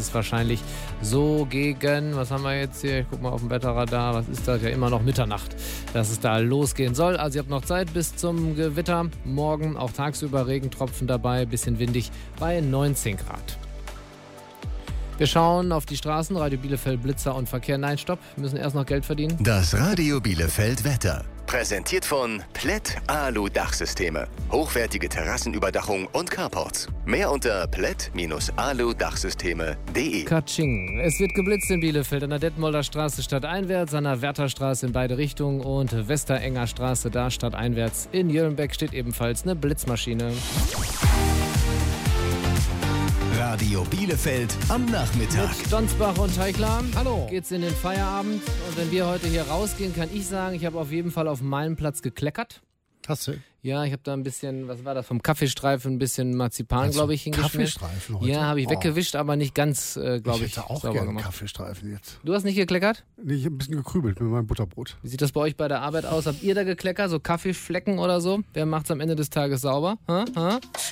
es wahrscheinlich so gegen, was haben wir jetzt hier? Ich guck mal auf dem Wetterradar, was ist das? Ja, immer noch Mitternacht, dass es da losgehen soll. Also ihr habt noch Zeit bis zum Gewitter. Morgen auch tagsüber Regentropfen dabei, bisschen windig bei 19 Grad. Wir schauen auf die Straßen, Radio Bielefeld, Blitzer und Verkehr. Nein, stopp, wir müssen erst noch Geld verdienen. Das Radio Bielefeld Wetter. Präsentiert von Plätt Alu Dachsysteme. Hochwertige Terrassenüberdachung und Carports. Mehr unter plätt-alu-dachsysteme.de. Katsching. Es wird geblitzt in Bielefeld an der Detmolder Straße stadteinwärts, an der Wärterstraße in beide Richtungen und Westerenger Straße da stadteinwärts. In Jöllenbeck steht ebenfalls eine Blitzmaschine. Radio Bielefeld am Nachmittag. Mit Donsbach und Teichler. Hallo. Geht's in den Feierabend. Und wenn wir heute hier rausgehen, kann ich sagen, ich habe auf jeden Fall auf meinem Platz gekleckert. Hast du? Ja, ich habe da ein bisschen, was war das, vom Kaffeestreifen ein bisschen Marzipan, glaube ich, hingeschmiert. Kaffeestreifen heute? Ja, habe ich weggewischt, aber nicht ganz, glaube ich, hätte auch sauber gerne gemacht. Kaffeestreifen jetzt. Du hast nicht gekleckert? Nee, ich habe ein bisschen gekrübelt mit meinem Butterbrot. Wie sieht das bei euch bei der Arbeit aus? Habt ihr da gekleckert, so Kaffeeflecken oder so? Wer macht's am Ende des Tages sauber? Ha?